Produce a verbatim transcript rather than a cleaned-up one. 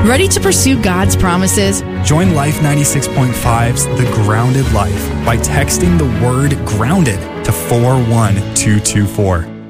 Ready to pursue God's promises? Join Life ninety-six point five's The Grounded Life by texting the word GROUNDED to four one two two four.